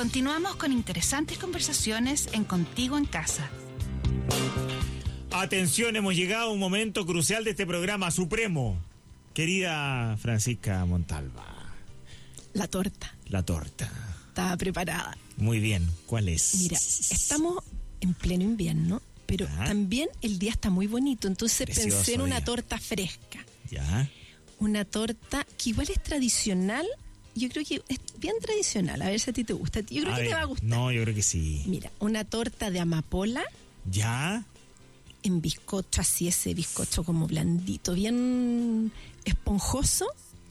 Continuamos con interesantes conversaciones en Contigo en Casa. Atención, hemos llegado a un momento crucial de este programa supremo. Querida Francisca Montalva. La torta. La torta. Estaba preparada. Muy bien, ¿cuál es? Mira, estamos en pleno invierno, pero también el día está muy bonito, entonces Precioso pensé en una día. torta fresca. Ya. Una torta que igual es tradicional, yo creo que es bien tradicional, a ver si a ti te gusta. Yo creo que te va a gustar. No, yo creo que sí. Mira, una torta de amapola Ya. en bizcocho, así ese bizcocho como blandito, bien esponjoso,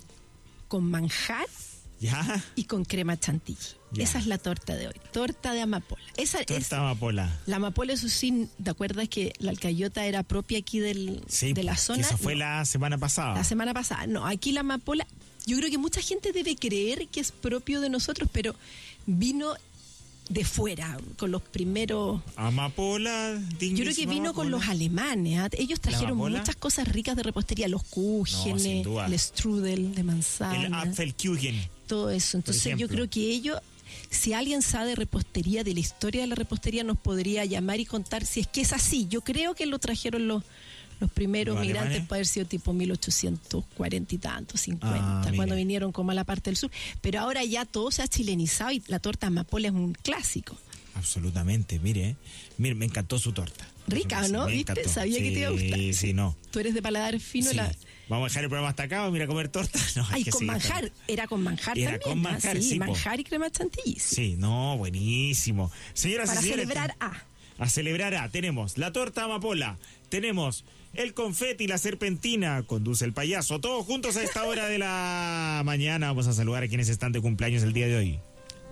con manjar Ya. y con crema chantilly. Ya. Esa es la torta de hoy, torta de amapola. Esa Torta es amapola. la amapola, eso sí, ¿te acuerdas que la alcayota era propia aquí Sí, de la que zona? esa fue No, la semana pasada. la semana pasada. No, aquí la amapola, yo creo que mucha gente debe creer que es propio de nosotros, pero vino de fuera, con los primeros... Amapola. Yo creo que vino con los alemanes. ¿Ah? Ellos trajeron amapola? muchas cosas ricas de repostería, los No, sin cúgenes, duda. el strudel de El manzana, Apfelkuchen. todo eso. Entonces yo ejemplo. creo que ellos, si alguien sabe de repostería, de la historia de la repostería, nos podría llamar y contar si es que es así. Yo creo que lo trajeron los primeros ¿Los migrantes, alemanes? puede haber sido tipo 1840 y tantos, 50, mire. cuando vinieron como a la parte del sur. Pero ahora ya todo se ha chilenizado y la torta amapola es un clásico. Absolutamente, mire, me encantó su torta. Rica, ¿no? Me ¿Viste? encantó. Sabía que te iba a gustar. Sí, no. Tú eres de paladar fino. Sí. Vamos a dejar el programa hasta acá, vamos a ir a comer torta. No, Ay, es que con sí, manjar. Era con manjar Era también. con manjar, sí, po. manjar y crema chantilly. Sí. Sí, no, buenísimo. Señoras Para y señores, celebrar a celebrar tenemos la torta amapola, tenemos el confeti y la serpentina, conduce el payaso, todos juntos a esta hora de la mañana. Vamos a saludar a quienes están de cumpleaños el día de hoy.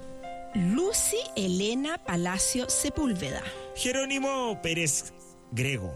Lucy Elena Palacio Sepúlveda. Jerónimo Pérez Grego,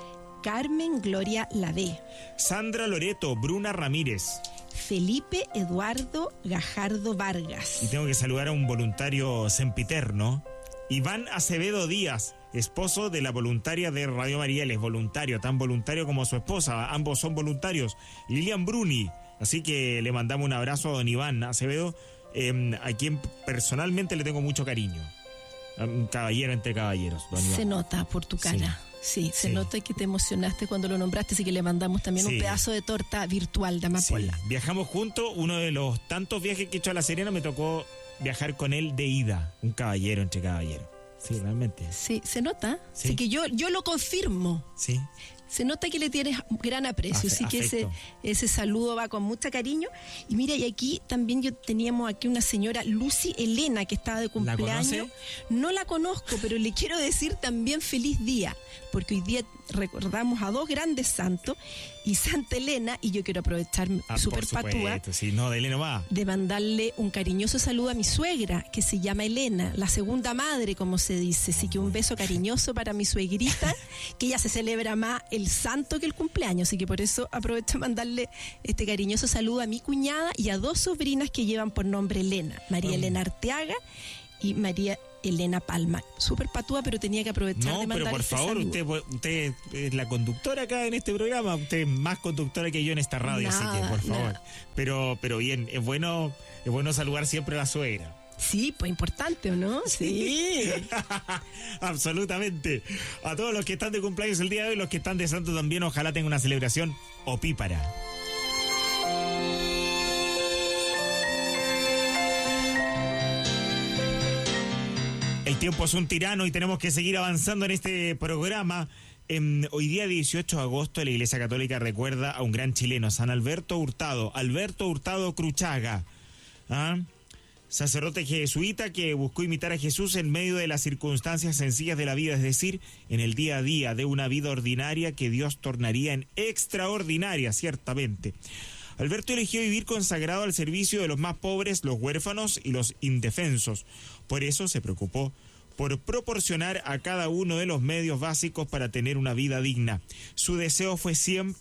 Carmen Gloria Ladé. Sandra Loreto, Bruna Ramírez. Felipe Eduardo Gajardo Vargas. Y tengo que saludar a un voluntario sempiterno, Iván Acevedo Díaz, esposo de la voluntaria de Radio María. Él es voluntario, tan voluntario como su esposa, ambos son voluntarios, Lilian Bruni. Así que le mandamos un abrazo a don Iván Acevedo, a quien personalmente le tengo mucho cariño. Un caballero entre caballeros, don Iván. Se nota por tu cara. Sí, se Sí. nota que te emocionaste cuando lo nombraste, así que le mandamos también un Sí. pedazo de torta virtual de amapola. Sí, viajamos juntos, uno de los tantos viajes que he hecho a La Serena me tocó viajar con él de ida, un caballero entre caballeros. Sí, realmente. Sí, se nota. Sí. Así que yo lo confirmo. Sí. Se nota que le tienes gran aprecio, así que Afecto. ese saludo va con mucho cariño. Y mira, y aquí también teníamos aquí una señora, Lucy Elena, que estaba de cumpleaños. conoce? No la conozco, pero le quiero decir también feliz día, porque hoy día recordamos a dos grandes santos y Santa Elena, y yo quiero aprovechar súper por patúa supuesto, sí, no, de Elena va. de mandarle un cariñoso saludo a mi suegra, que se llama Elena, la segunda madre, como se dice. Así que un beso cariñoso para mi suegrita, que ella se celebra más el santo que el cumpleaños. Así que por eso aprovecho a mandarle este cariñoso saludo a mi cuñada y a dos sobrinas que llevan por nombre Elena, María Elena Arteaga y María Elena Palma. Súper patúa, pero tenía que aprovechar de No, mandar pero por este favor, saludo. usted es la conductora acá en este programa, usted es más conductora que yo en esta radio, así que por favor. Nada. Pero bien, es bueno saludar siempre a la suegra. Sí, pues importante, ¿o no? Sí. Absolutamente. A todos los que están de cumpleaños el día de hoy, los que están de santo también, ojalá tengan una celebración opípara. El tiempo es un tirano y tenemos que seguir avanzando en este programa. Hoy día 18 de agosto la Iglesia Católica recuerda a un gran chileno, San Alberto Hurtado Cruchaga. Sacerdote jesuita que buscó imitar a Jesús en medio de las circunstancias sencillas de la vida, es decir, en el día a día de una vida ordinaria que Dios tornaría en extraordinaria, ciertamente. Alberto eligió vivir consagrado al servicio de los más pobres, los huérfanos y los indefensos. Por eso se preocupó por proporcionar a cada uno de los medios básicos para tener una vida digna. Su deseo fue siempre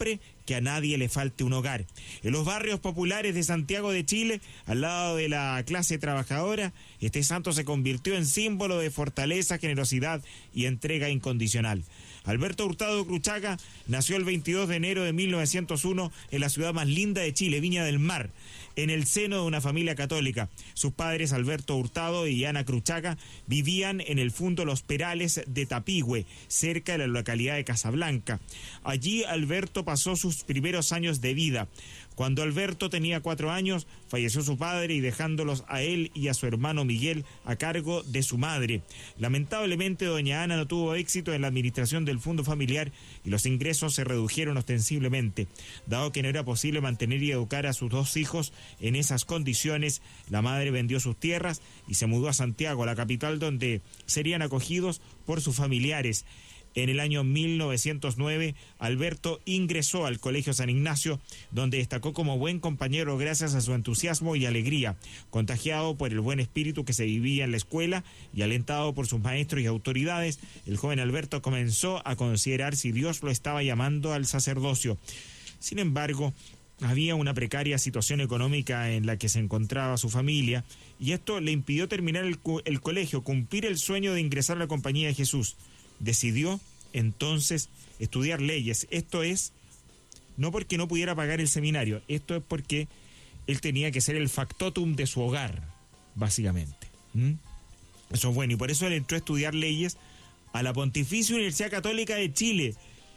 que a nadie le falte un hogar. En los barrios populares de Santiago de Chile, al lado de la clase trabajadora, este santo se convirtió en símbolo de fortaleza, generosidad y entrega incondicional. Alberto Hurtado Cruchaga nació el 22 de enero de 1901 en la ciudad más linda de Chile, Viña del Mar, en el seno de una familia católica. Sus padres, Alberto Hurtado y Ana Cruchaga, vivían en el Fundo Los Perales de Tapigüe, cerca de la localidad de Casablanca. Allí Alberto pasó sus primeros años de vida. Cuando Alberto tenía 4 años, falleció su padre y dejándolos a él y a su hermano Miguel a cargo de su madre. Lamentablemente, doña Ana no tuvo éxito en la administración del fondo familiar y los ingresos se redujeron ostensiblemente. Dado que no era posible mantener y educar a sus 2 hijos en esas condiciones, la madre vendió sus tierras y se mudó a Santiago, la capital, donde serían acogidos por sus familiares. En el año 1909, Alberto ingresó al Colegio San Ignacio, donde destacó como buen compañero gracias a su entusiasmo y alegría, contagiado por el buen espíritu que se vivía en la escuela y alentado por sus maestros y autoridades. El joven Alberto comenzó a considerar si Dios lo estaba llamando al sacerdocio. Sin embargo, había una precaria situación económica en la que se encontraba su familia, y esto le impidió terminar el colegio, cumplir el sueño de ingresar a la Compañía de Jesús. Decidió entonces estudiar leyes. Esto es, no porque no pudiera pagar el seminario, esto es porque él tenía que ser el factotum de su hogar, básicamente. Eso es bueno, y por eso él entró a estudiar leyes a la Pontificia Universidad Católica de Chile,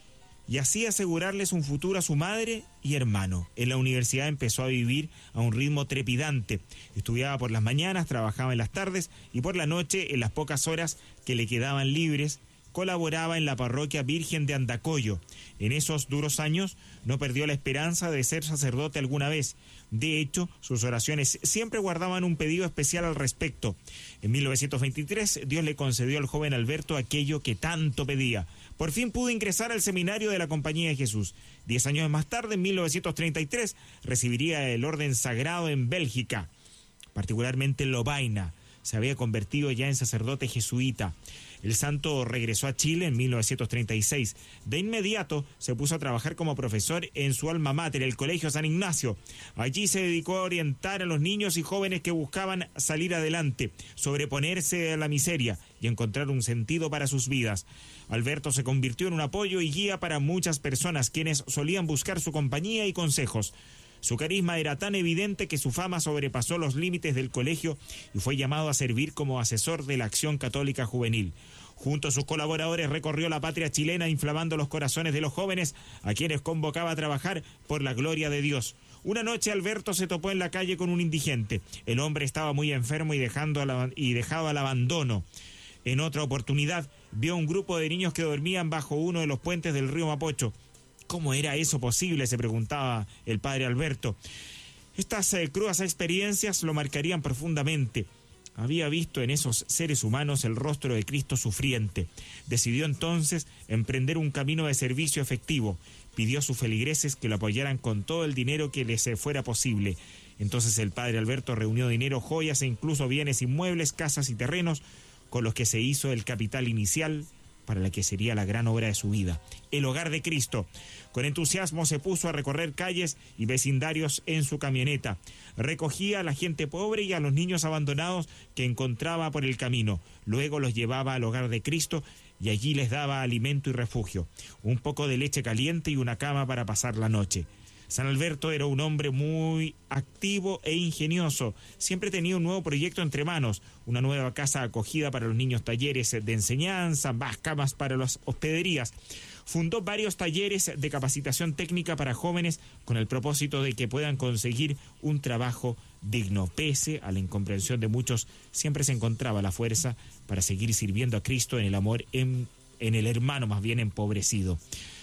y así asegurarles un futuro a su madre y hermano. En la universidad empezó a vivir a un ritmo trepidante. Estudiaba por las mañanas, trabajaba en las tardes y por la noche, en las pocas horas que le quedaban libres, colaboraba en la parroquia Virgen de Andacollo. En esos duros años no perdió la esperanza de ser sacerdote alguna vez. De hecho, sus oraciones siempre guardaban un pedido especial al respecto. En 1923, Dios le concedió al joven Alberto aquello que tanto pedía. Por fin pudo ingresar al seminario de la Compañía de Jesús. 10 años más tarde, en 1933, recibiría el orden sagrado en Bélgica, particularmente en Lovaina. Se había convertido ya en sacerdote jesuita. El santo regresó a Chile en 1936. De inmediato se puso a trabajar como profesor en su alma mater, el Colegio San Ignacio. Allí se dedicó a orientar a los niños y jóvenes que buscaban salir adelante, sobreponerse a la miseria y encontrar un sentido para sus vidas. Alberto se convirtió en un apoyo y guía para muchas personas, quienes solían buscar su compañía y consejos. Su carisma era tan evidente que su fama sobrepasó los límites del colegio y fue llamado a servir como asesor de la Acción Católica Juvenil. Junto a sus colaboradores recorrió la patria chilena inflamando los corazones de los jóvenes, a quienes convocaba a trabajar por la gloria de Dios. Una noche Alberto se topó en la calle con un indigente. El hombre estaba muy enfermo y dejado al abandono. En otra oportunidad vio un grupo de niños que dormían bajo uno de los puentes del río Mapocho. ¿Cómo era eso posible?, se preguntaba el padre Alberto. Estas crudas experiencias lo marcarían profundamente. Había visto en esos seres humanos el rostro de Cristo sufriente. Decidió entonces emprender un camino de servicio efectivo. Pidió a sus feligreses que lo apoyaran con todo el dinero que les fuera posible. Entonces el padre Alberto reunió dinero, joyas e incluso bienes inmuebles, casas y terrenos, con los que se hizo el capital inicial para la que sería la gran obra de su vida, el Hogar de Cristo. Con entusiasmo se puso a recorrer calles y vecindarios en su camioneta. Recogía a la gente pobre y a los niños abandonados que encontraba por el camino. Luego los llevaba al Hogar de Cristo y allí les daba alimento y refugio, un poco de leche caliente y una cama para pasar la noche. San Alberto era un hombre muy activo e ingenioso. Siempre tenía un nuevo proyecto entre manos, una nueva casa acogida para los niños, talleres de enseñanza, más camas para las hospederías. Fundó varios talleres de capacitación técnica para jóvenes con el propósito de que puedan conseguir un trabajo digno. Pese a la incomprensión de muchos, siempre se encontraba la fuerza para seguir sirviendo a Cristo en el amor en el hermano más bien empobrecido.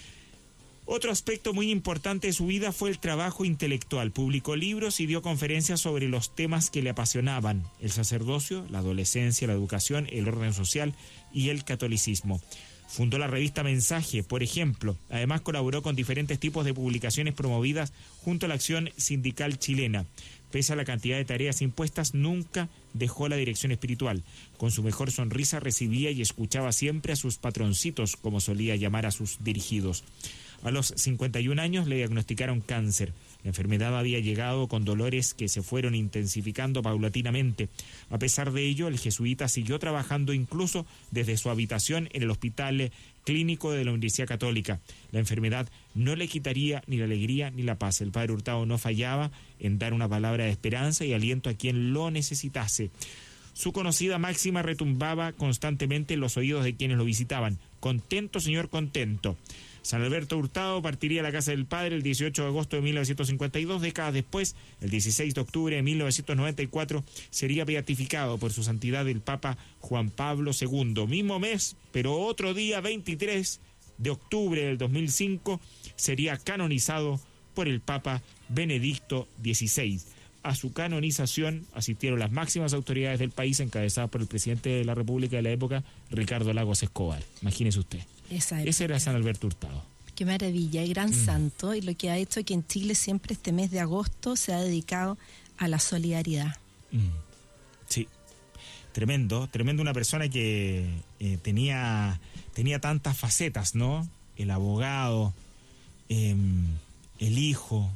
Otro aspecto muy importante de su vida fue el trabajo intelectual. Publicó libros y dio conferencias sobre los temas que le apasionaban: el sacerdocio, la adolescencia, la educación, el orden social y el catolicismo. Fundó la revista Mensaje, por ejemplo. Además colaboró con diferentes tipos de publicaciones promovidas junto a la Acción Sindical Chilena. Pese a la cantidad de tareas impuestas, nunca dejó la dirección espiritual. Con su mejor sonrisa recibía y escuchaba siempre a sus patroncitos, como solía llamar a sus dirigidos. A los 51 años le diagnosticaron cáncer. La enfermedad había llegado con dolores que se fueron intensificando paulatinamente. A pesar de ello, el jesuita siguió trabajando incluso desde su habitación en el Hospital Clínico de la Universidad Católica. La enfermedad no le quitaría ni la alegría ni la paz. El padre Hurtado no fallaba en dar una palabra de esperanza y aliento a quien lo necesitase. Su conocida máxima retumbaba constantemente en los oídos de quienes lo visitaban. Contento, señor, contento. San Alberto Hurtado partiría a la casa del padre el 18 de agosto de 1952. Décadas después, el 16 de octubre de 1994, sería beatificado por su santidad el Papa Juan Pablo II. Mismo mes, pero otro día, 23 de octubre del 2005, sería canonizado por el Papa Benedicto XVI. A su canonización asistieron las máximas autoridades del país, encabezadas por el presidente de la República de la época, Ricardo Lagos Escobar. Imagínese usted. Ese era San Alberto Hurtado. Qué maravilla, y gran santo, y lo que ha hecho que en Chile siempre este mes de agosto se ha dedicado a la solidaridad. Sí, tremendo, una persona que tenía tantas facetas, ¿no? El abogado, el hijo,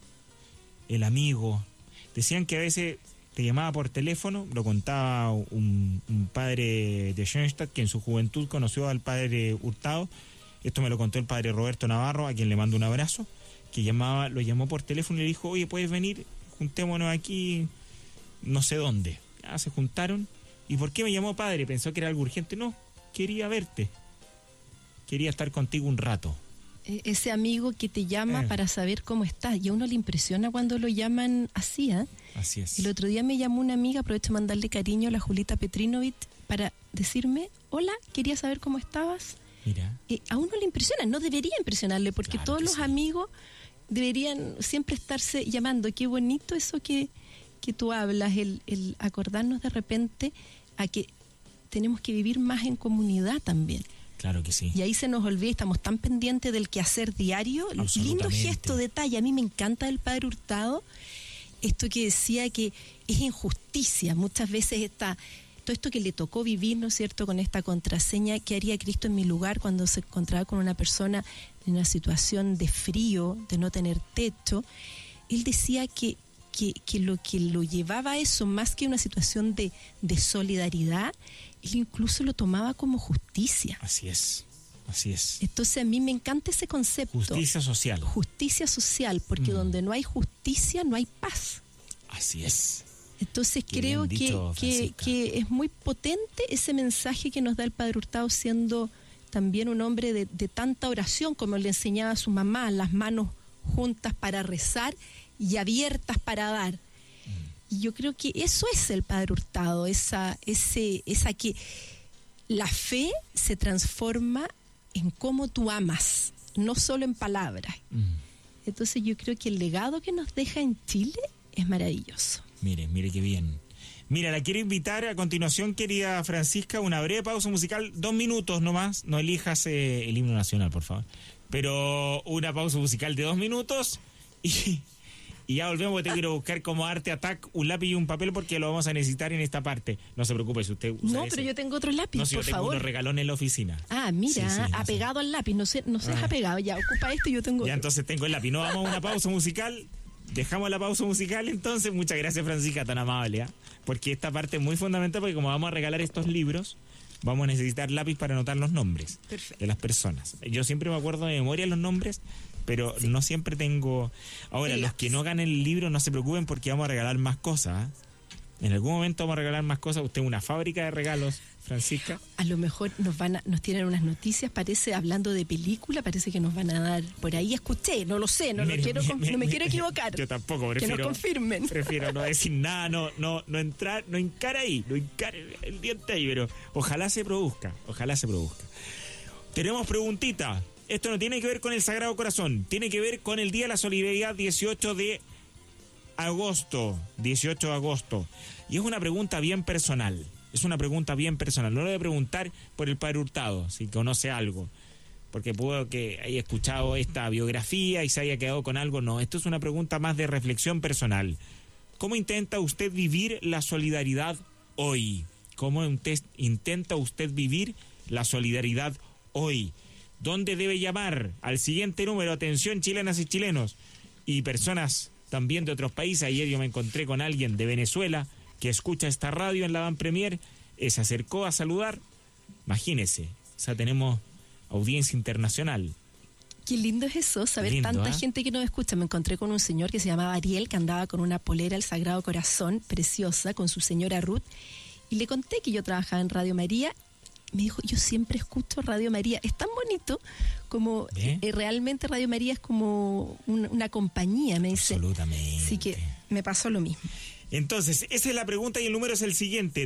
el amigo. Decían que a veces te llamaba por teléfono, lo contaba un padre de Schoenstatt que en su juventud conoció al padre Hurtado. Esto me lo contó el padre Roberto Navarro, a quien le mando un abrazo, que lo llamó por teléfono y le dijo: oye, ¿puedes venir? Juntémonos aquí, no sé dónde. Se juntaron. ¿Y por qué me llamó, padre? Pensó que era algo urgente. No, quería verte. Quería estar contigo un rato. Ese amigo que te llama para saber cómo estás, y a uno le impresiona cuando lo llaman así, ¿eh? Así es. El otro día me llamó una amiga, aprovecho de mandarle cariño a la Julita Petrinovich, para decirme: hola, quería saber cómo estabas. Mira. A uno le impresiona, no debería impresionarle, porque claro todos los amigos deberían siempre estarse llamando. Qué bonito eso que tú hablas, el acordarnos de repente a que tenemos que vivir más en comunidad también. Claro que sí. Y ahí se nos olvida, estamos tan pendientes del quehacer diario. Lindo gesto, detalle. A mí me encanta del padre Hurtado esto que decía, que es injusticia. Muchas veces todo esto que le tocó vivir, ¿no es cierto?, con esta contraseña: ¿qué haría Cristo en mi lugar?, cuando se encontraba con una persona en una situación de frío, de no tener techo. Él decía que lo que lo llevaba a eso, más que una situación de solidaridad, él incluso lo tomaba como justicia. Así es. Entonces a mí me encanta ese concepto. Justicia social, porque donde no hay justicia no hay paz. Así es. Entonces Qué creo bien dicho, que es muy potente ese mensaje que nos da el padre Hurtado, siendo también un hombre de tanta oración, como le enseñaba a su mamá: las manos juntas para rezar y abiertas para dar. Y yo creo que eso es el padre Hurtado, esa que la fe se transforma en cómo tú amas, no solo en palabras. Entonces yo creo que el legado que nos deja en Chile es maravilloso. Mire qué bien. Mira, la quiero invitar a continuación, querida Francisca, una breve pausa musical, 2 minutos nomás. No elijas el himno nacional, por favor. Pero una pausa musical de 2 minutos y ya volvemos, porque te quiero buscar como Arte Attack un lápiz y un papel, porque lo vamos a necesitar en esta parte. No se preocupe si usted usa pero yo tengo otro lápiz, no, si por yo tengo favor. unos regalones en la oficina. Mira, sí, apegado al lápiz, no seas apegado, ya ocupa esto y yo tengo ya, otro. entonces tengo el lápiz. No, vamos a una pausa musical. Dejamos la pausa musical, entonces. Muchas gracias, Francisca, tan amable, porque esta parte es muy fundamental, porque como vamos a regalar estos libros, vamos a necesitar lápiz para anotar los nombres. Perfecto. De las personas. Yo siempre me acuerdo de memoria los nombres, pero no siempre tengo. Ahora, los que no ganen el libro, no se preocupen, porque vamos a regalar más cosas. En algún momento vamos a regalar más cosas. Usted es una fábrica de regalos, Francisca. A lo mejor nos tienen unas noticias, parece, hablando de película, parece que nos van a dar por ahí. Escuché, no lo sé, no me quiero equivocar. Yo tampoco, prefiero. Que nos confirmen. Prefiero no decir nada, no entrar, no hincar ahí, no hincar el diente ahí, pero ojalá se produzca. Tenemos preguntita. Esto no tiene que ver con el Sagrado Corazón, tiene que ver con el Día de la Solidaridad, 18 de agosto. Y es una pregunta bien personal. No lo voy a preguntar por el padre Hurtado, si conoce algo, porque puedo que haya escuchado esta biografía y se haya quedado con algo. No, esto es una pregunta más de reflexión personal. ¿Cómo intenta usted vivir la solidaridad hoy? ¿Cómo intenta usted vivir la solidaridad hoy? ¿Dónde debe llamar? Al siguiente número. Atención, chilenas y chilenos. Y personas también de otros países. Ayer yo me encontré con alguien de Venezuela que escucha esta radio en la Van Premier. Se acercó a saludar. Imagínese, o sea, tenemos audiencia internacional. Qué lindo es eso, saber Lindo, tanta gente que nos escucha. Me encontré con un señor que se llamaba Ariel, que andaba con una polera del Sagrado Corazón, preciosa, con su señora Ruth, y le conté que yo trabajaba en Radio María. Me dijo, yo siempre escucho Radio María. Es tan bonito como realmente Radio María es como una compañía, me dice. Absolutamente. Así que me pasó lo mismo. Entonces, esa es la pregunta y el número es el siguiente: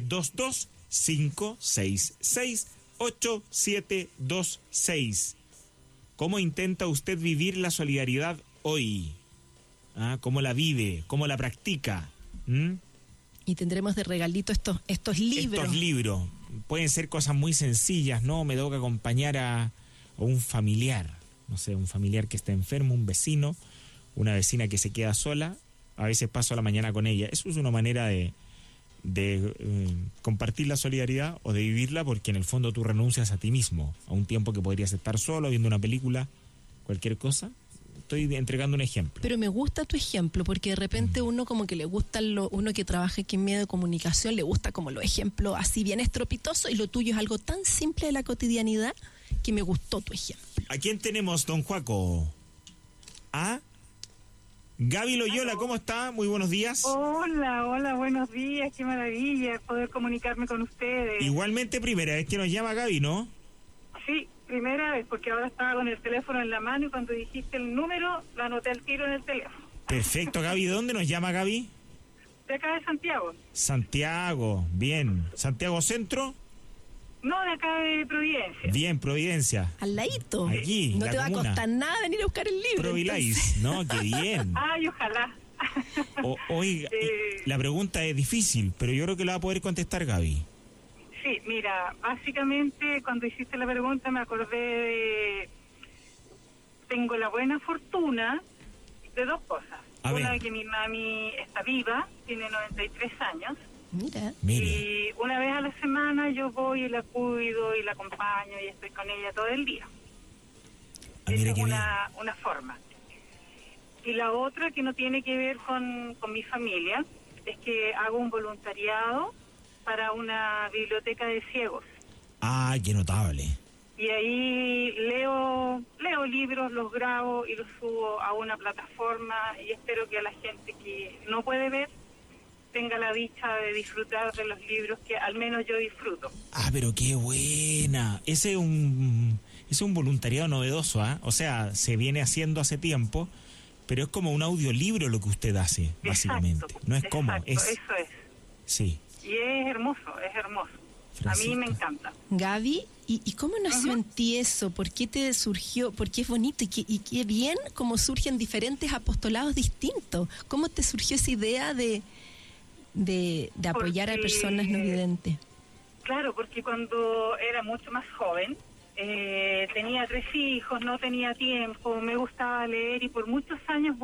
225668726. ¿Cómo intenta usted vivir la solidaridad hoy? ¿Cómo la vive? ¿Cómo la practica? Y tendremos de regalito estos libros. Estos libros. Pueden ser cosas muy sencillas, ¿no? Me tengo que acompañar a un familiar. No sé, un familiar que está enfermo, un vecino, una vecina que se queda sola. A veces paso la mañana con ella. Eso es una manera de compartir la solidaridad o de vivirla, porque en el fondo tú renuncias a ti mismo, a un tiempo que podrías estar solo viendo una película, cualquier cosa. Estoy entregando un ejemplo. Pero me gusta tu ejemplo, porque de repente uno como que le gusta, uno que trabaja aquí en medio de comunicación, le gusta como los ejemplos así bien estropitosos, y lo tuyo es algo tan simple de la cotidianidad que me gustó tu ejemplo. ¿A quién tenemos, don Joaco? Gaby Loyola, ¿cómo está? Muy buenos días. Hola, buenos días, qué maravilla poder comunicarme con ustedes. Igualmente, primera vez que nos llama Gaby, ¿no? Sí, primera vez, porque ahora estaba con el teléfono en la mano y cuando dijiste el número, lo anoté al tiro en el teléfono. Perfecto, Gaby. ¿De dónde nos llama Gaby? De acá de Santiago. Santiago, bien. ¿Santiago Centro? No, de acá de Providencia. Bien, Providencia. Al ladito. Aquí, no la te va comuna. a costar nada venir a buscar el libro. Provilais, ¿no? Qué bien. Ay, ojalá. Oiga, la pregunta es difícil, pero yo creo que la va a poder contestar Gaby. Sí, mira, básicamente cuando hiciste la pregunta me acordé de... Tengo la buena fortuna de dos cosas. A Una, ver. que mi mami está viva, tiene 93 años. Mira. Mire, Y una vez a la semana yo voy y la cuido y la acompaño y estoy con ella todo el día. mire Esa es qué bien. una forma. Y la otra, que no tiene que ver con mi familia, es que hago un voluntariado para una biblioteca de ciegos. Qué notable. Y ahí leo libros, los grabo y los subo a una plataforma y espero que a la gente que no puede ver tenga la dicha de disfrutar de los libros que al menos yo disfruto. Pero qué buena. Ese es un voluntariado novedoso, O sea, se viene haciendo hace tiempo, pero es como un audiolibro lo que usted hace, básicamente. Exacto, No es como, es... Eso es. Sí. Y es hermoso, Francisca. A mí me encanta. Gaby, ¿y cómo nació en ti eso? ¿Por qué te surgió? ¿Por qué es bonito? Y qué bien cómo surgen diferentes apostolados distintos. ¿Cómo te surgió esa idea de apoyar a personas no videntes? Claro, porque cuando era mucho más joven, tenía 3 hijos, no tenía tiempo, me gustaba leer y por muchos años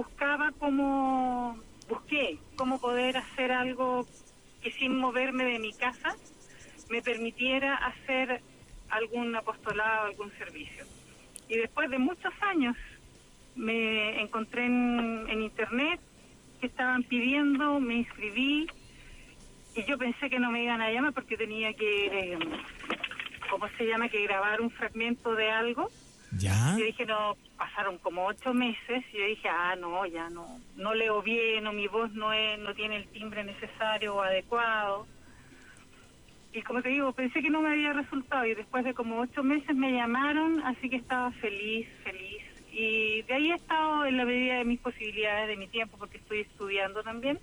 busqué cómo poder hacer algo que sin moverme de mi casa me permitiera hacer algún apostolado, algún servicio. Y después de muchos años me encontré en internet que estaban pidiendo, me inscribí y yo pensé que no me iban a llamar porque tenía que, que grabar un fragmento de algo. ¿Ya? Yo dije, no, pasaron como 8 meses y yo dije, no leo bien o mi voz no tiene el timbre necesario o adecuado. Y como te digo, pensé que no me había resultado y después de como 8 meses me llamaron, así que estaba feliz. Y de ahí he estado en la medida de mis posibilidades, de mi tiempo, porque estoy estudiando también.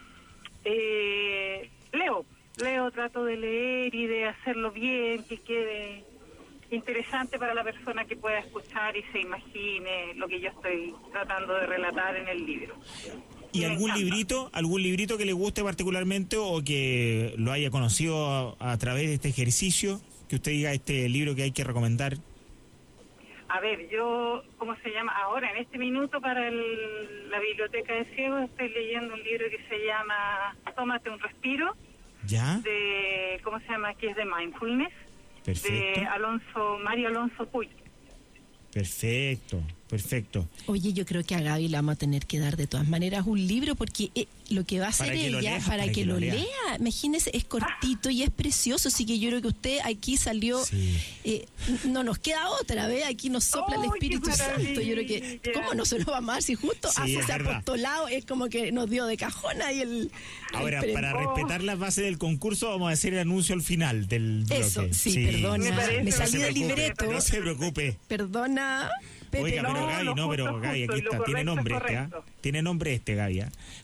Leo, trato de leer y de hacerlo bien, que quede interesante para la persona que pueda escuchar y se imagine lo que yo estoy tratando de relatar en el libro. ¿Y Me algún encanta. librito que le guste particularmente o que lo haya conocido a través de este ejercicio? Que usted diga este libro que hay que recomendar. A ver, yo, ahora en este minuto para la Biblioteca de Ciegos estoy leyendo un libro que se llama Tómate un respiro, ¿Ya? que es de Mindfulness, Perfecto. de Mario Alonso Puig. Perfecto. Oye, yo creo que a Gaby le vamos a tener que dar de todas maneras un libro, porque lo que va a hacer ella, para que lo lea, imagínese, es cortito y es precioso, así que yo creo que usted aquí salió, no nos queda otra vez, aquí nos sopla el Espíritu Santo. Yo creo que, ¿cómo no se lo vamos a dar si justo hace ese apostolado? Es como que nos dio de cajón ahí el... Ahora, para respetar las bases del concurso, vamos a hacer el anuncio al final del bloque. Eso, sí, perdona, me salí del libreto. No se preocupe. Perdona... Pepe, oiga, pero Gaby, aquí está, tiene nombre tiene nombre Gaby,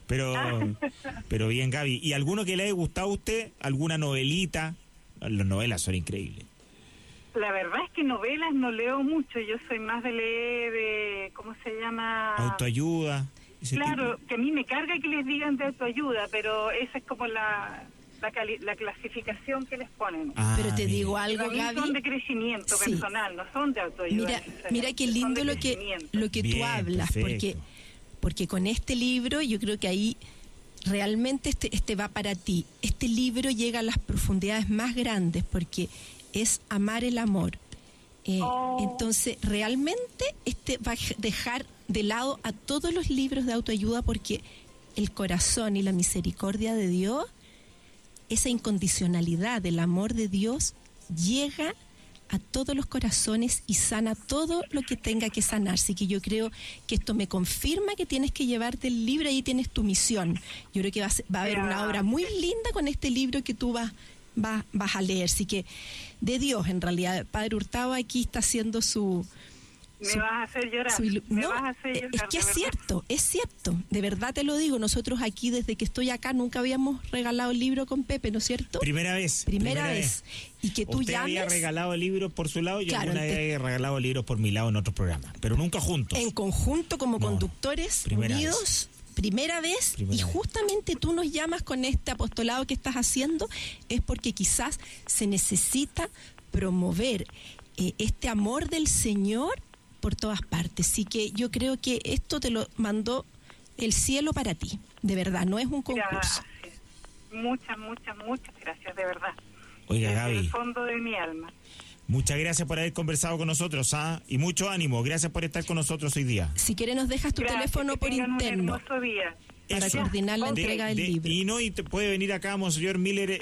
pero bien, Gaby. ¿Y alguno que le haya gustado a usted? ¿Alguna novelita? Las novelas son increíbles. La verdad es que novelas no leo mucho, yo soy más de leer, ¿cómo se llama? Autoayuda. Claro, que a mí me carga que les digan de autoayuda, pero esa es como la clasificación que les ponen. Pero te digo algo, Gaby, son de crecimiento personal, no son de autoayuda. Mira qué lindo lo que tú hablas, porque con este libro yo creo que ahí realmente este va para ti. Este libro llega a las profundidades más grandes porque es amar el amor. Entonces realmente va a dejar de lado a todos los libros de autoayuda, porque el corazón y la misericordia de Dios, esa incondicionalidad del amor de Dios, llega a todos los corazones y sana todo lo que tenga que sanar. Así que yo creo que esto me confirma que tienes que llevarte el libro, ahí tienes tu misión. Yo creo que va a haber una obra muy linda con este libro que tú vas a leer. Así que de Dios, en realidad, Padre Hurtado aquí está haciendo su... Me vas a hacer llorar. Es que es cierto, de verdad te lo digo. Nosotros aquí, desde que estoy acá, nunca habíamos regalado el libro con Pepe, ¿no es cierto? Primera vez. Y que tú usted llames... había regalado libros por su lado y claro, alguna vez había regalado libros por mi lado en otro programa, pero nunca juntos. En conjunto, como conductores unidos. Primera vez, y justamente tú nos llamas con este apostolado que estás haciendo, es porque quizás se necesita promover este amor del Señor por todas partes. Así que yo creo que esto te lo mandó el cielo para ti, de verdad, no es un concurso. Muchas gracias, de verdad. Oiga, desde Gaby, el fondo de mi alma. Muchas gracias por haber conversado con nosotros, y mucho ánimo. Gracias por estar con nosotros hoy día. Si quieres nos dejas tu teléfono por interno. Un hermoso día. Para coordinar la entrega del libro. Y te puede venir acá a Monseñor Miller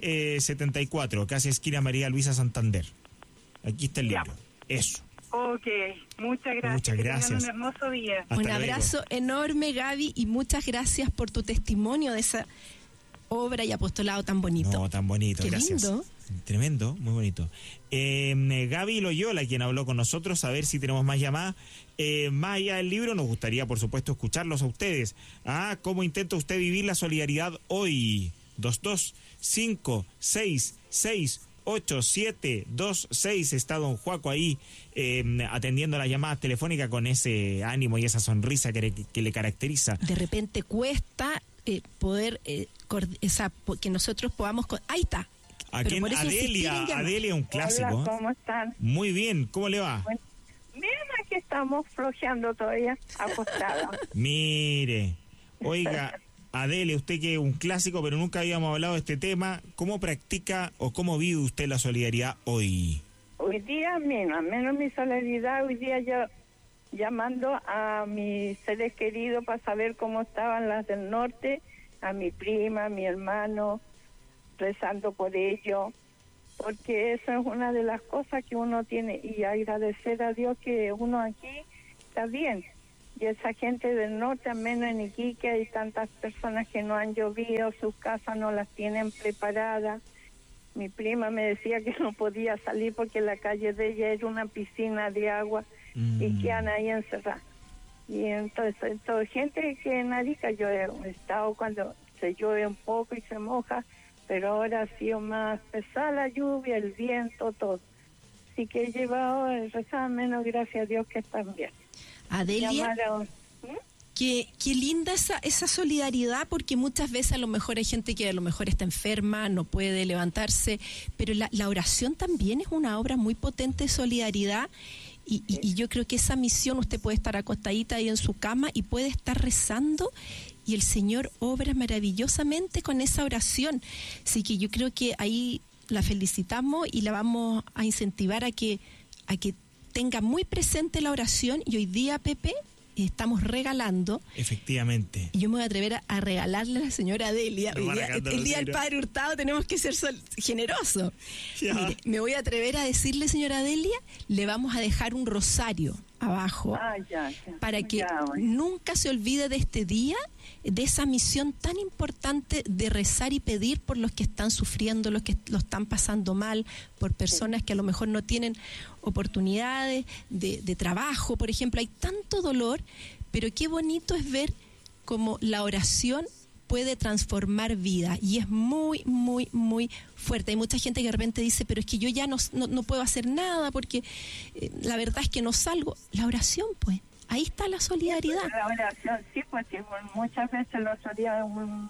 74, casi esquina María Luisa Santander. Aquí está el libro. Eso. Ok, muchas gracias. Muchas gracias. Un hermoso día. Hasta un luego. abrazo enorme, Gaby, y muchas gracias por tu testimonio de esa obra y apostolado tan bonito. No, tan bonito, Qué gracias. lindo. Tremendo, muy bonito. Gaby Loyola, quien habló con nosotros, a ver si tenemos más llamadas. Más allá del libro, nos gustaría, por supuesto, escucharlos a ustedes. ¿Cómo intenta usted vivir la solidaridad hoy? 225668726. Está don Juaco ahí atendiendo las llamadas telefónicas con ese ánimo y esa sonrisa que le caracteriza. De repente cuesta poder, que nosotros podamos... Ahí está. Aquí en Adelia, un clásico. Hola, ¿cómo están? Muy bien, ¿cómo le va? Bueno, bien, aquí estamos flojeando todavía, acostados. Mire, oiga, Adelia, usted que es un clásico, pero nunca habíamos hablado de este tema. ¿Cómo practica o cómo vive usted la solidaridad hoy? Hoy día, menos mi solidaridad, hoy día yo llamando a mis seres queridos para saber cómo estaban las del norte, a mi prima, a mi hermano, rezando por ellos, porque eso es una de las cosas que uno tiene, y agradecer a Dios que uno aquí está bien. Y esa gente del norte, al menos en Iquique, hay tantas personas que no han llovido, sus casas no las tienen preparadas. Mi prima me decía que no podía salir porque la calle de ella era una piscina de agua y quedan ahí encerradas. Y entonces, gente que en Arica yo he estado cuando se llueve un poco y se moja, pero ahora ha sido más pesada la lluvia, el viento, todo. Así que he llevado rezar menos, gracias a Dios que están bien. Adelia, qué linda esa solidaridad, porque muchas veces a lo mejor hay gente que a lo mejor está enferma, no puede levantarse, pero la oración también es una obra muy potente de solidaridad. Y yo creo que esa misión, usted puede estar acostadita ahí en su cama y puede estar rezando, y el Señor obra maravillosamente con esa oración. Así que yo creo que ahí la felicitamos y la vamos a incentivar a que tenga muy presente la oración, y hoy día, Pepe, estamos regalando. Efectivamente. Y yo me voy a atrever a regalarle a la señora Delia. El día del Padre Hurtado tenemos que ser generosos. Mire, me voy a atrever a decirle, señora Delia, le vamos a dejar un rosario abajo para que nunca se olvide de este día, de esa misión tan importante de rezar y pedir por los que están sufriendo, los que lo están pasando mal, por personas que a lo mejor no tienen oportunidades de trabajo, por ejemplo. Hay tanto dolor, pero qué bonito es ver cómo la oración puede transformar vida, y es muy, muy, muy fuerte. Hay mucha gente que de repente dice, pero es que yo ya no puedo hacer nada porque la verdad es que no salgo. La oración, pues, ahí está la solidaridad. La oración, sí, pues sí, muchas veces los días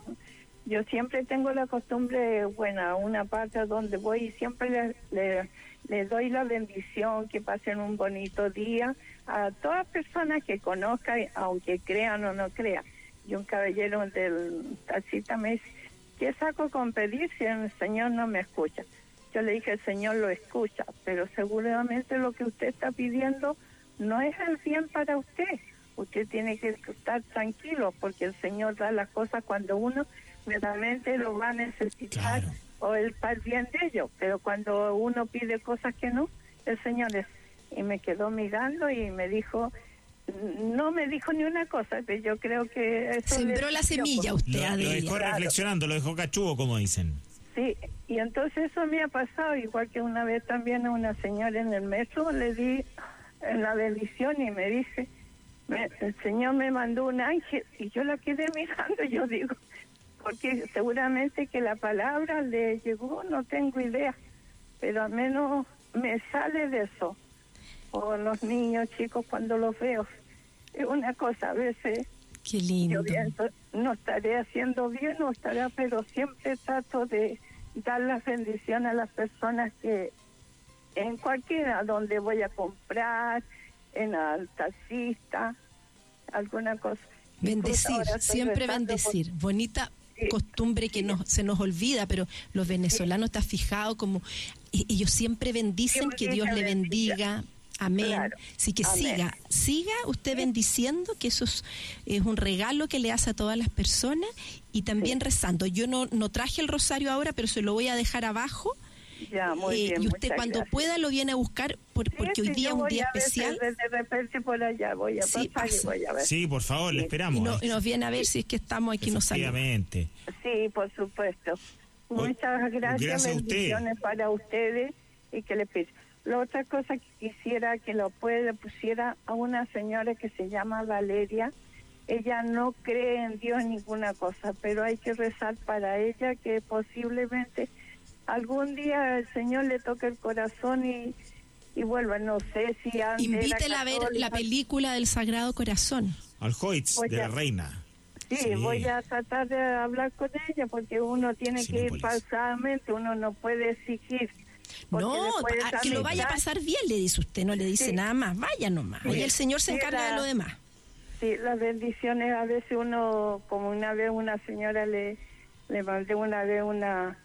yo siempre tengo la costumbre, bueno, una parte donde voy y siempre le doy la bendición, que pasen un bonito día a todas personas que conozcan, aunque crean o no crean. Y un caballero del taxista me dice, ¿qué saco con pedir si el Señor no me escucha? Yo le dije, el Señor lo escucha, pero seguramente lo que usted está pidiendo no es el bien para usted. Usted tiene que estar tranquilo, porque el Señor da las cosas cuando uno verdaderamente lo va a necesitar, claro, o el para el bien de ellos. Pero cuando uno pide cosas que no, el Señor es. Y me quedó mirando y me dijo... No me dijo ni una cosa, pero yo creo que... Eso sembró la semilla usted, lo dejó reflexionando, lo dejó cachudo, como dicen. Sí, y entonces eso me ha pasado, igual que una vez también a una señora en el metro, le di en la bendición y me dice, el Señor me mandó un ángel, y yo la quedé mirando, yo digo, porque seguramente que la palabra le llegó, no tengo idea, pero al menos me sale de eso. O los niños chicos cuando los veo, es una cosa, a veces qué lindo. Yo pienso, no estaré haciendo bien, no estaré, pero siempre trato de dar las bendiciones a las personas que en cualquiera, donde voy a comprar, en el taxista, alguna cosa. Bendecir, siempre bendecir, bonita costumbre que se nos olvida, pero los venezolanos, ¿te has fijado como ellos siempre bendicen? Que Dios le bendiga. Amén. Claro. Así que amén. Siga usted bendiciendo, que eso es un regalo que le hace a todas las personas, y también rezando. Yo no traje el rosario ahora, pero se lo voy a dejar abajo. Ya, muy bien, y usted cuando pueda lo viene a buscar, porque hoy día es un día especial. De repente por allá voy a pasar y voy a ver. Sí, por favor, le esperamos. Y nos viene a ver si es que estamos aquí, nos saluda. Efectivamente. Sí, por supuesto. Muchas gracias, bendiciones para ustedes, y que le pido. La otra cosa que quisiera que lo pusiera a una señora que se llama Valeria. Ella no cree en Dios ninguna cosa, pero hay que rezar para ella, que posiblemente algún día el Señor le toque el corazón y vuelva. No sé si antes invítela a ver la película del Sagrado Corazón. Al Hoyts de la Reina. Sí, voy a tratar de hablar con ella, porque uno tiene que ir pausadamente, uno no puede exigir. No, que lo vaya a pasar bien, le dice usted, no le dice nada más, vaya nomás. Y el Señor se encarga de lo demás. Sí, las bendiciones, a veces uno, como una vez una señora le mandé una vez una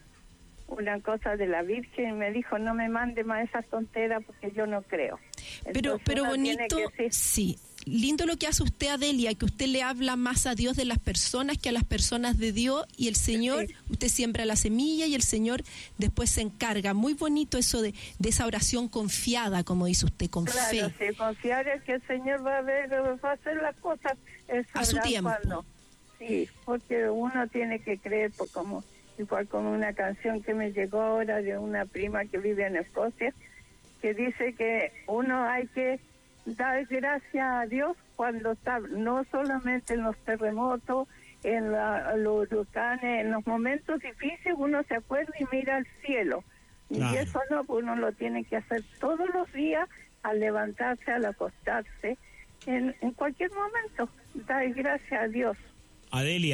cosa de la Virgen, y me dijo, no me mande más esas tonteras porque yo no creo. Entonces, pero bonito, sí. Lindo lo que hace usted, Adelia, que usted le habla más a Dios de las personas que a las personas de Dios, y el Señor, usted siembra la semilla y el Señor después se encarga. Muy bonito eso de esa oración confiada, como dice usted, con fe. Claro, sí, confiar es que el Señor va a hacer las cosas a su tiempo. Sí, porque uno tiene que creer, igual como una canción que me llegó ahora de una prima que vive en Escocia, que dice que uno hay que dar gracias a Dios cuando está, no solamente en los terremotos, en los huracanes, en los momentos difíciles uno se acuerda y mira al cielo. Claro. Y eso no, uno lo tiene que hacer todos los días, al levantarse, al acostarse, en cualquier momento, dar gracias a Dios. Adelia,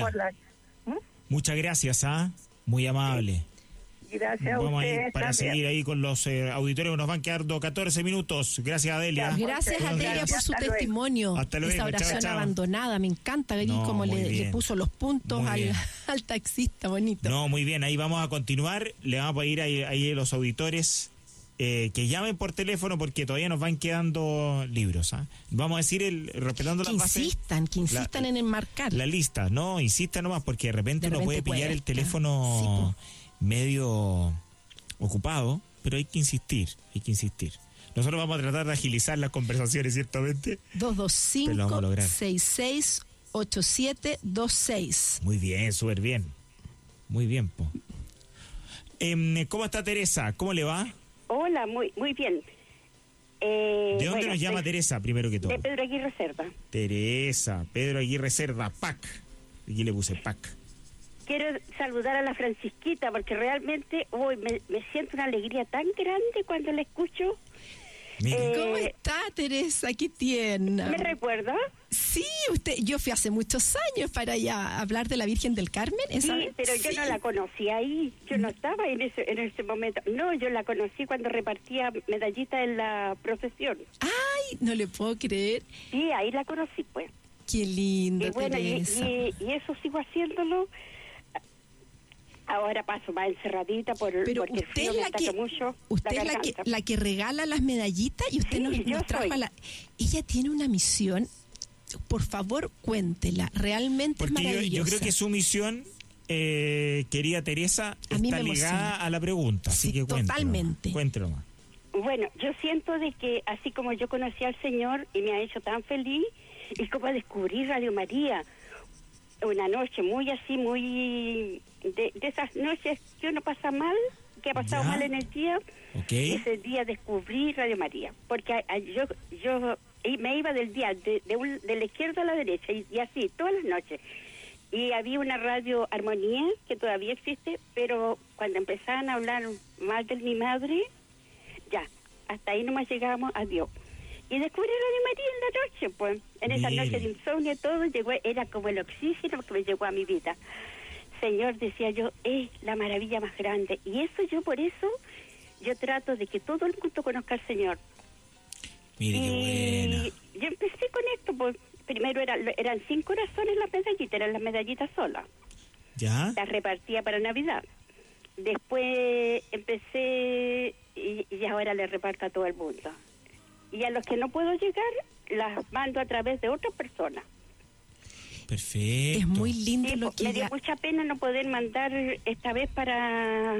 muchas gracias, muy amable. Sí. Gracias a ustedes. Vamos a ir para seguir ahí con los auditores, que nos van quedando 14 minutos. Gracias, Adelia. Gracias, Adelia, por su testimonio. Hasta luego. Esa oración abandonada, me encanta. Como le puso los puntos al taxista, bonito. No, muy bien, ahí vamos a continuar. Le vamos a ir ahí a los auditores que llamen por teléfono porque todavía nos van quedando libros. Vamos a decir, respetando las bases. Que insistan en enmarcar. La lista, no, insista nomás porque de repente uno puede pillar el teléfono medio ocupado, pero hay que insistir. Nosotros vamos a tratar de agilizar las conversaciones, ciertamente. 225-668726. Muy bien, súper bien. Muy bien, po. ¿Cómo está Teresa? ¿Cómo le va? Hola, muy bien. ¿De dónde nos llama Teresa, primero que todo? De Pedro Aguirre Cerda. Teresa, Pedro Aguirre Cerda, PAC. Aquí le puse PAC. Quiero saludar a la Francisquita porque realmente hoy me siento una alegría tan grande cuando la escucho. ¿Cómo está, Teresa? Qué tierna. ¿Me recuerda? Sí, yo fui hace muchos años para allá a hablar de la Virgen del Carmen. Sí, pero yo no la conocí ahí. Yo no estaba en ese momento. No, yo la conocí cuando repartía medallitas en la procesión. Ay, no le puedo creer. Sí, ahí la conocí, pues. Qué lindo, y bueno, Teresa. Y eso sigo haciéndolo. Ahora paso más encerradita porque el frío me ataca mucho. Usted es la que regala las medallitas y usted nos trajo a la... Ella tiene una misión, por favor, cuéntela, realmente porque es maravillosa. Yo creo que su misión, querida Teresa, está ligada a la pregunta, así que totalmente. Cuéntelo más. Bueno, yo siento de que así como yo conocí al Señor y me ha hecho tan feliz, es como descubrir Radio María. Una noche muy de esas noches que uno pasa mal, que ha pasado mal en el día. Ese día descubrí Radio María, porque yo me iba del día de la izquierda a la derecha y así todas las noches. Y había una radio Armonía que todavía existe, pero cuando empezaban a hablar mal de mi madre, ya, hasta ahí nomás llegábamos a Dios. Y descubrí Radio María en la noche, pues, en esa noche de insomnio todo llegó, era como el oxígeno que me llegó a mi vida. Señor, decía yo, es la maravilla más grande. Y por eso, yo trato de que todo el mundo conozca al Señor. Mire, qué buena. Yo empecé con esto, pues, primero eran 5 corazones las medallitas, eran las medallitas solas. ¿Ya? Las repartía para Navidad. Después empecé y ahora le reparto a todo el mundo. Y a los que no puedo llegar, las mando a través de otras personas. Perfecto. Es muy lindo lo que me dio mucha pena no poder mandar esta vez para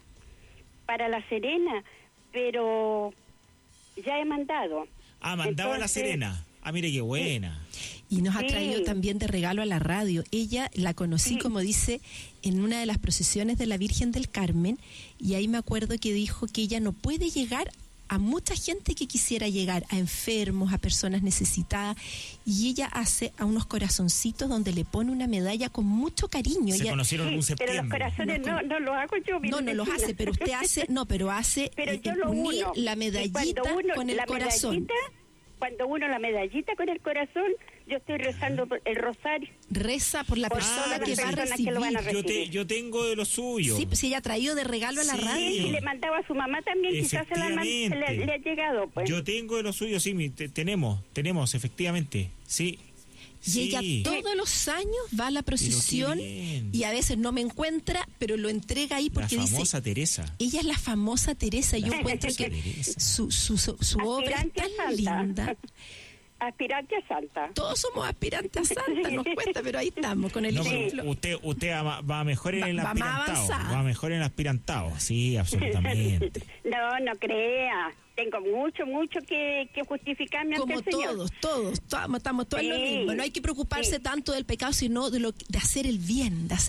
La Serena, pero ya he mandado. Mandaba a La Serena. Mire qué buena. Y nos ha traído también de regalo a la radio. Ella la conocí, como dice, en una de las procesiones de la Virgen del Carmen, y ahí me acuerdo que dijo que ella no puede llegar a mucha gente que quisiera llegar, a enfermos, a personas necesitadas, y ella hace a unos corazoncitos donde le pone una medalla con mucho cariño. Se conocieron en un septiembre. Pero los corazones no los hago yo. No los hace, pero usted hace, pero yo lo unir la medallita con el corazón. Cuando uno la medallita con el corazón, yo estoy rezando el rosario. Reza por la persona que va a recibir. Yo tengo de lo suyo. Sí, pues ella ha traído de regalo a la radio. Y le mandaba a su mamá también, quizás le ha llegado. Pues. Yo tengo de lo suyo, sí, tenemos, efectivamente, sí. Y ella todos los años va a la procesión y a veces no me encuentra, pero lo entrega ahí porque dice... La famosa Teresa. Ella es la famosa Teresa. Yo encuentro que su obra es tan linda. Aspirante a santa. Todos somos aspirantes a santa, nos cuesta, pero ahí estamos con el ejemplo. Usted va mejor en el aspirantado. Va mejor en el aspirantado, sí, absolutamente. No crea. Tengo mucho que justificarme ante el Señor. Todos estamos todos en lo mismo. No hay que preocuparse tanto del pecado, sino de hacer el bien, de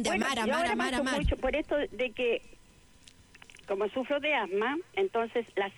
amar. Mucho por esto de que, como sufro de asma, entonces